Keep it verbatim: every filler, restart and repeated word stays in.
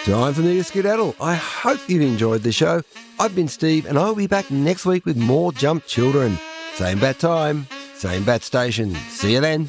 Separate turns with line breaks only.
Time for me to skedaddle. I hope you've enjoyed the show. I've been Steve, and I'll be back next week with more Jump Children. Same bat time, same bat station. See you then.